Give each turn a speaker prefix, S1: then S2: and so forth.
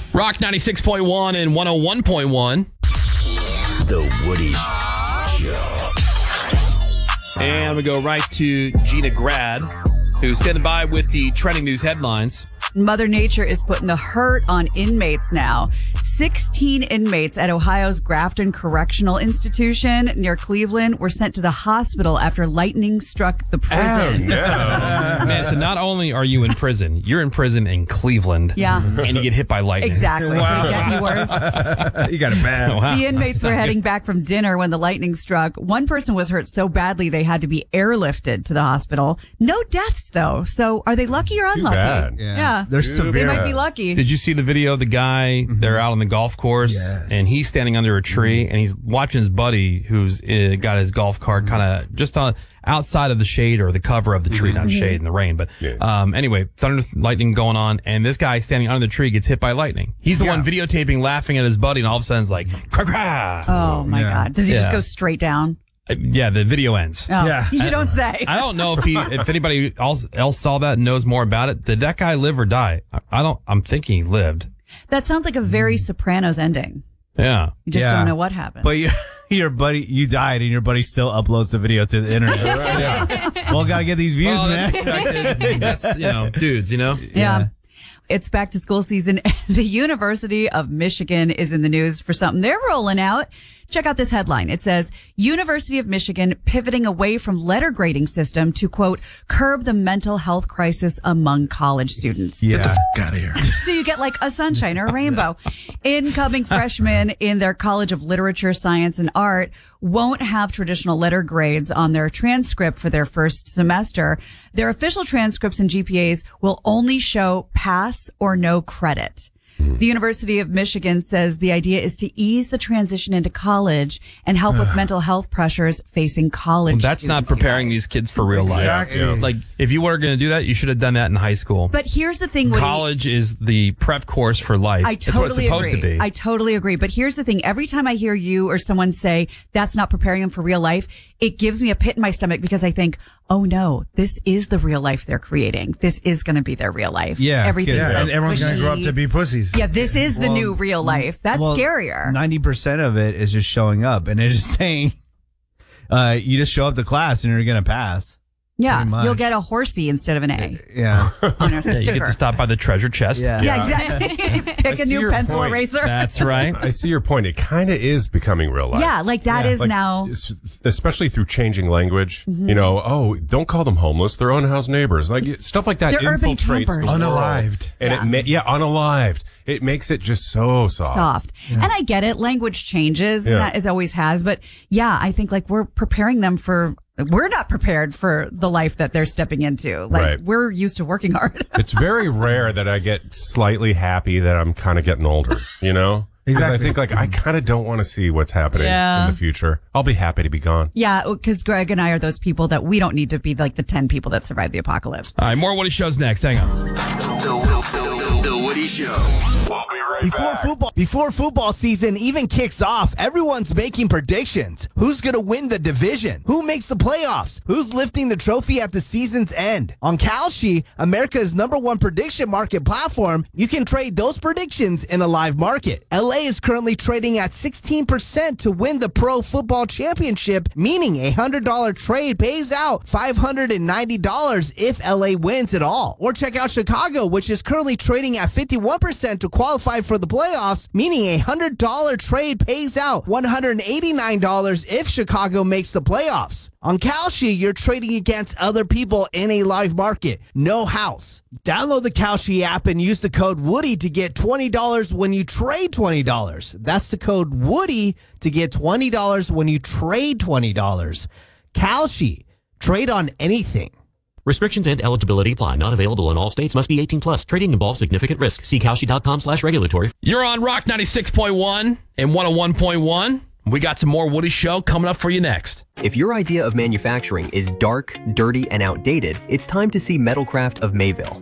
S1: Rock 96.1 and 101.1.
S2: The Woody Show.
S1: And we go right to Gina Grad, who's standing by with the trending news headlines.
S3: Mother Nature is putting the hurt on inmates now. 16 inmates at Ohio's Grafton Correctional Institution near Cleveland were sent to the hospital after lightning struck the prison.
S1: Man, so not only are you in prison, you're in prison in Cleveland.
S3: Yeah.
S1: And you get hit by lightning.
S3: Exactly.
S4: Wow.
S3: Could it get any worse?
S4: You got it bad.
S1: Wow.
S3: The inmates were heading back from dinner when the lightning struck. One person was hurt so badly they had to be airlifted to the hospital. No deaths, though. So are they lucky or unlucky?
S5: bad.
S3: Yeah.
S4: They're severe.
S3: They might be lucky.
S1: Did you see the video of the guy? They're out on the golf course, and he's standing under a tree, and he's watching his buddy who's got his golf cart kind of just on outside of the shade or the cover of the tree, not shade in the rain. But anyway, thunder, lightning going on, and this guy standing under the tree gets hit by lightning. He's the one videotaping, laughing at his buddy, and all of a sudden it's like, cra cra.
S3: Oh, my God. Does he just go straight down?
S1: Yeah, the video ends.
S3: Oh,
S4: Yeah.
S3: You don't say.
S1: I don't know if anybody else saw that and knows more about it. Did that guy live or die? I'm thinking he lived.
S3: That sounds like a very Sopranos ending.
S1: Yeah.
S3: You just don't know what happened.
S4: But your buddy, you died, and your buddy still uploads the video to the internet. Well, gotta get these views, man.
S1: That's expected. That's, dudes,
S3: Yeah. It's back to school season. The University of Michigan is in the news for something they're rolling out. Check out this headline. It says, University of Michigan pivoting away from letter grading system to, quote, curb the mental health crisis among college students.
S4: Yeah.
S5: Got here.
S3: So you get like a sunshine or a rainbow. Incoming freshmen in their College of Literature, Science, and Art won't have traditional letter grades on their transcript for their first semester. Their official transcripts and GPAs will only show pass or no credit. The University of Michigan says the idea is to ease the transition into college and help with mental health pressures facing college
S1: Well, that's not
S3: students,
S1: preparing
S3: you guys.
S1: these kids for real life.
S5: Exactly.
S1: Like, if you were going to do that, you should have done that in high school.
S3: But here's the thing, Woody.
S1: College is the prep course for life.
S3: I
S1: That's what it's
S3: totally
S1: supposed
S3: agree.
S1: to be.
S3: I totally agree. But here's the thing. Every time I hear you or someone say that's not preparing them for real life, it gives me a pit in my stomach because I think, oh no, this is the real life they're creating. This is going to be their real life.
S4: Yeah.
S3: Everything's
S4: Yeah.
S3: so
S4: And
S5: Everyone's going to grow up
S3: pushy.
S5: to be pussies.
S3: Yeah, this is the new real life. That's scarier.
S4: 90% of it is just showing up, and it's just saying, you just show up to class and you're gonna pass.
S3: Yeah,
S4: Pretty much.
S3: you'll get a horsey instead of an A
S4: Yeah.
S3: on your
S1: Yeah, you get
S3: sticker.
S1: to stop by the treasure chest.
S4: Yeah.
S3: Yeah, exactly. Pick a
S5: see
S3: new
S5: your
S3: pencil
S5: point.
S3: eraser.
S1: That's right.
S5: I see your point. It kind of is becoming real life.
S3: Yeah, like that is
S5: Like,
S3: now.
S5: especially through changing language. Don't call them homeless. They're unhoused neighbors. Like stuff like that
S3: They're urban
S5: infiltrates the
S3: campers.
S5: world. Unalived. And unalived. It makes it just so soft.
S3: And I get it. Language changes.
S5: Yeah.
S3: And that it always has. But yeah, I think like we're preparing them we're not prepared for the life that they're stepping into. Like
S5: Right.
S3: we're used to working hard.
S5: It's very rare that I get slightly happy that I'm kind of getting older, Because
S4: Exactly.
S5: I think like I kind of don't want to see what's happening
S3: Yeah.
S5: in the future. I'll be happy to be gone.
S3: Yeah, because Greg and I are those people that we don't need to be like the 10 people that survived the apocalypse.
S1: All right, more Woody Show's next. Hang on.
S2: The Woody Show.
S6: Before football season even kicks off, everyone's making predictions. Who's going to win the division? Who makes the playoffs? Who's lifting the trophy at the season's end? On Kalshi, America's #1 prediction market platform, you can trade those predictions in a live market. LA is currently trading at 16% to win the Pro Football Championship, meaning a $100 trade pays out $590 if LA wins it all. Or check out Chicago, which is currently trading at 51% to qualify for the playoffs, meaning a $100 trade pays out $189 if Chicago makes the playoffs. On Kalshi, you're trading against other people in a live market. No house. Download the Kalshi app and use the code Woody to get $20 when you trade $20. That's the code Woody to get $20 when you trade $20. Kalshi. Trade on anything.
S7: Restrictions and eligibility apply. Not available in all states. Must be 18 plus. Trading involves significant risk. See Kalshi.com/regulatory.
S1: You're on Rock 96.1 and 101.1. We got some more Woody Show coming up for you next.
S8: If your idea of manufacturing is dark, dirty, and outdated, it's time to see Metalcraft of Mayville.